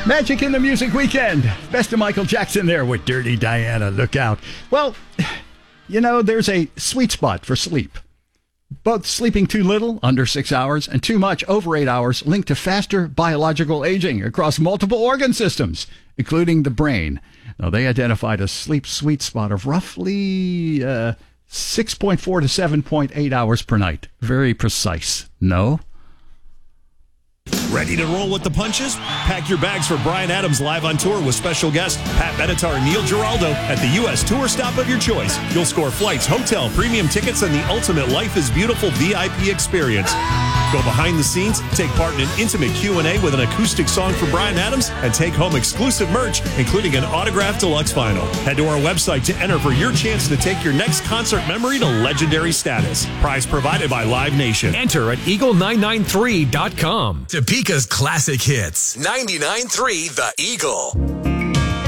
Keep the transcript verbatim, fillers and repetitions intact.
Magic in the Music Weekend. Best of Michael Jackson there with Dirty Diana. Look out. Well, you know, there's a sweet spot for sleep. Both sleeping too little, under six hours, and too much, over eight hours, linked to faster biological aging across multiple organ systems, including the brain. Now, they identified a sleep sweet spot of roughly uh, six point four to seven point eight hours per night. Very precise. No? Ready to roll with the punches? Pack your bags for Bryan Adams live on tour with special guests Pat Benatar and Neil Giraldo at the U S tour stop of your choice. You'll score flights, hotel, premium tickets, and the ultimate Life is Beautiful V I P experience. Go behind the scenes, take part in an intimate Q and A with an acoustic song from Bryan Adams, and take home exclusive merch, including an autographed deluxe vinyl. Head to our website to enter for your chance to take your next concert memory to legendary status. Prize provided by Live Nation. Enter at eagle nine nine three dot com. Topeka's classic hits. ninety-nine point three The Eagle.